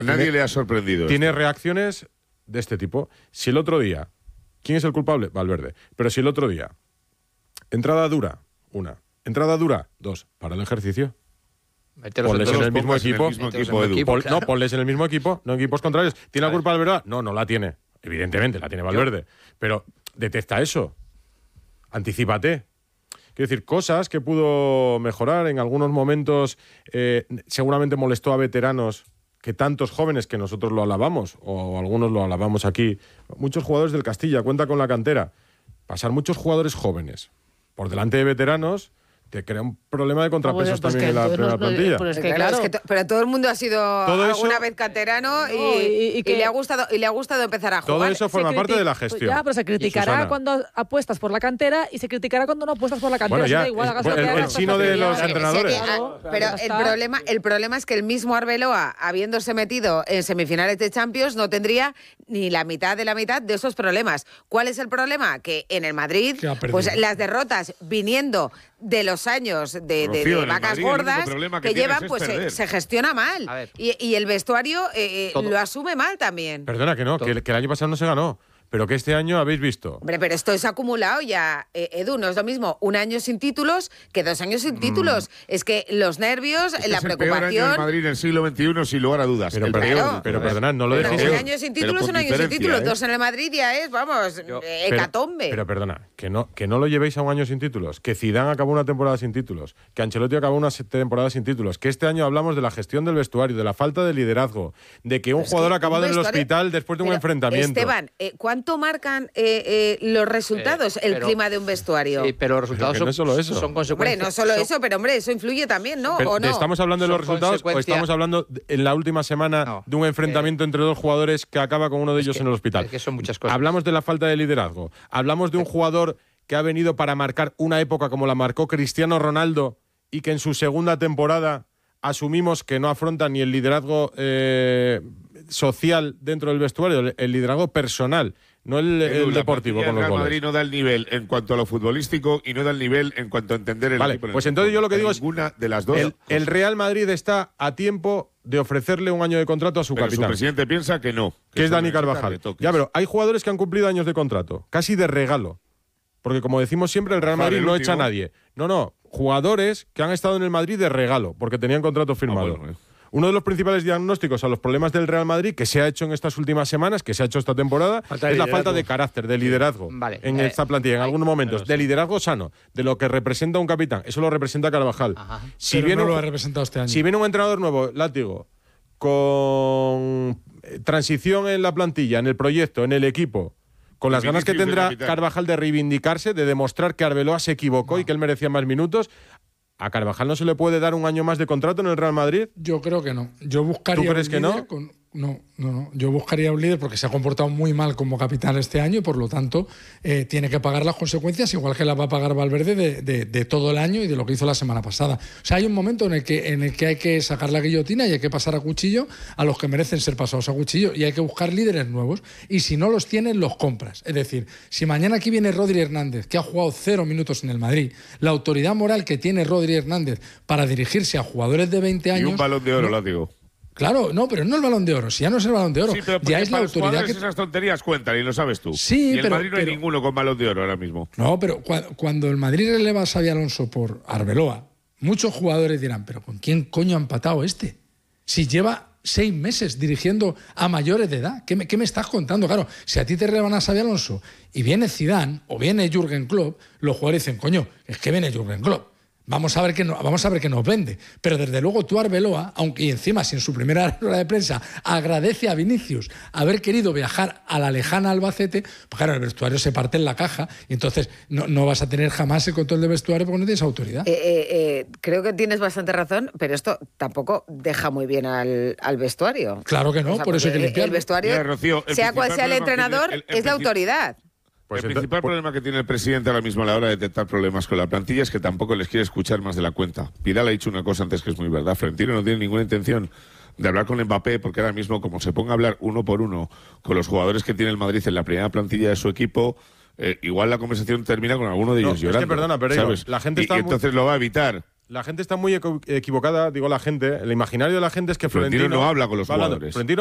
Nadie le ha sorprendido. Tiene reacciones de este tipo. Si el otro día... ¿Quién es el culpable? Valverde. Pero si el otro día... Entrada dura, 1. Entrada dura, 2. Para el ejercicio. Ponles en el mismo equipo. No, ponles en el mismo equipo, no equipos contrarios. ¿Tiene la culpa Valverde? No, no la tiene. Evidentemente, la tiene Valverde. Pero detecta eso. Anticípate. Quiero decir, cosas que pudo mejorar en algunos momentos. Seguramente molestó a veteranos, que tantos jóvenes que nosotros lo alabamos, o algunos lo alabamos aquí. Muchos jugadores del Castilla, cuenta con la cantera. Pasar muchos jugadores jóvenes por delante de veteranos te crea un problema de contrapesos también en la primera plantilla. Pero todo el mundo ha sido alguna vez canterano y le ha gustado empezar a jugar. Todo eso forma parte de la gestión. Ya, pero se criticará cuando apuestas por la cantera y se criticará cuando no apuestas por la cantera. Bueno, ya, igual, el chino de los entrenadores. Pero el problema es que el mismo Arbeloa, habiéndose metido en semifinales de Champions, no tendría ni la mitad de esos problemas. ¿Cuál es el problema? Que en el Madrid, pues las derrotas viniendo de los años de vacas gordas que llevan, pues se gestiona mal. Y el vestuario lo asume mal también. Perdona, que no, que el año pasado no se ganó. Pero que este año habéis visto. Hombre, pero esto es acumulado ya, Edu, no es lo mismo un año sin títulos que 2 años sin títulos. Es que los nervios, la preocupación... Es el peor año del Madrid en el siglo XXI, sin lugar a dudas. Pero perdonad, no lo dejéis... Un año sin títulos, un año sin títulos. 2 en el Madrid ya es, vamos, hecatombe. Pero perdona, que no lo llevéis a un año sin títulos. Que Zidane acabó una temporada sin títulos. Que Ancelotti acabó una temporada sin títulos. Que este año hablamos de la gestión del vestuario, de la falta de liderazgo, de que un jugador ha acabado en el hospital después de un enfrentamiento. Esteban, ¿cuánto marcan los resultados, el clima de un vestuario? Sí, pero los resultados no es solo eso. Son consecuencias. Hombre, no solo eso, pero hombre, eso influye también, ¿no? Pero, ¿o no? ¿estamos hablando de los resultados o estamos hablando en la última semana de un enfrentamiento entre 2 jugadores que acaba con uno de ellos en el hospital? Es que son muchas cosas. Hablamos de la falta de liderazgo. Hablamos de un jugador que ha venido para marcar una época como la marcó Cristiano Ronaldo y que en su segunda temporada asumimos que no afronta ni el liderazgo social dentro del vestuario, el liderazgo personal. No el deportivo con los goles. Madrid no da el nivel en cuanto a lo futbolístico y no da el nivel en cuanto a entender el equipo. Pues entonces yo lo que digo es ninguna de las dos. El Real Madrid está a tiempo de ofrecerle un año de contrato a su capitán. Su presidente piensa que no. Que es Dani Carvajal. Ya, pero hay jugadores que han cumplido años de contrato, casi de regalo. Porque como decimos siempre, el Real Madrid no echa a nadie. No, jugadores que han estado en el Madrid de regalo, porque tenían contrato firmado. Uno de los principales diagnósticos a los problemas del Real Madrid que se ha hecho en estas últimas semanas, que se ha hecho esta temporada, es la falta de carácter, de liderazgo en esta plantilla, en algunos momentos. De liderazgo sano, de lo que representa un capitán. Eso lo representa Carvajal. Pero no lo ha representado este año. Si viene un entrenador nuevo, Látigo, con transición en la plantilla, en el proyecto, en el equipo, con las ganas que tendrá Carvajal de reivindicarse, de demostrar que Arbeloa se equivocó y que él merecía más minutos, ¿a Carvajal no se le puede dar un año más de contrato en el Real Madrid? Yo creo que no. Yo buscaría ¿Tú crees que no? No. Yo buscaría un líder porque se ha comportado muy mal como capitán este año y por lo tanto tiene que pagar las consecuencias, igual que las va a pagar Valverde de todo el año y de lo que hizo la semana pasada. O sea, hay un momento en el que hay que sacar la guillotina y hay que pasar a cuchillo a los que merecen ser pasados a cuchillo y hay que buscar líderes nuevos y si no los tienes, los compras. Es decir, si mañana aquí viene Rodri Hernández, que ha jugado 0 minutos en el Madrid, la autoridad moral que tiene Rodri Hernández para dirigirse a jugadores de 20 años... Y un Balón de Oro, Látigo. Claro, no, pero no el Balón de Oro. Si ya no es el Balón de Oro, sí, pero ya es la autoridad que... esas tonterías cuentan y lo sabes tú. Sí, y en Madrid no hay ninguno con Balón de Oro ahora mismo. No, pero cuando el Madrid releva a Xabi Alonso por Arbeloa, muchos jugadores dirán, pero ¿con quién coño ha empatado este? Si lleva 6 meses dirigiendo a mayores de edad. ¿Qué me estás contando? Claro, si a ti te relevan a Xabi Alonso y viene Zidane o viene Jürgen Klopp, los jugadores dicen, coño, es que viene Jürgen Klopp. Vamos a ver qué nos vende. Pero desde luego tú, Arbeloa, aunque y encima si en su primera rueda de prensa agradece a Vinicius haber querido viajar a la lejana Albacete, pues claro, el vestuario se parte en la caja y entonces no vas a tener jamás el control del vestuario porque no tienes autoridad. Creo que tienes bastante razón, pero esto tampoco deja muy bien al vestuario. Claro que no, por eso hay que limpiarlo. El vestuario, mira, Rocío, sea cual sea el entrenador, es la autoridad. Pues el principal problema que tiene el presidente ahora mismo a la hora de detectar problemas con la plantilla es que tampoco les quiere escuchar más de la cuenta. Piral ha dicho una cosa antes que es muy verdad. Florentino no tiene ninguna intención de hablar con Mbappé porque ahora mismo, como se ponga a hablar uno por uno con los jugadores que tiene el Madrid en la primera plantilla de su equipo, igual la conversación termina con alguno de ellos llorando. Es que perdona, pero la gente está entonces lo va a evitar. La gente está muy equivocada, digo la gente. El imaginario de la gente es que Florentino no habla con los jugadores. Florentino